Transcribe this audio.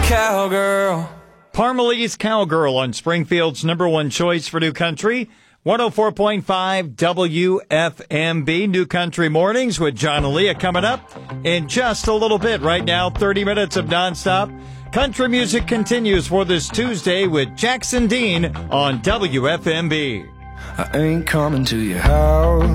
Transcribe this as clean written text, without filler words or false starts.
Cowgirl. Parmalee's Cowgirl on Springfield's number one choice for New Country. 104.5 WFMB New Country Mornings with John and Leah coming up in just a little bit. Right now, 30 minutes of nonstop country music continues for this Tuesday with Jackson Dean on WFMB. I ain't coming to your house,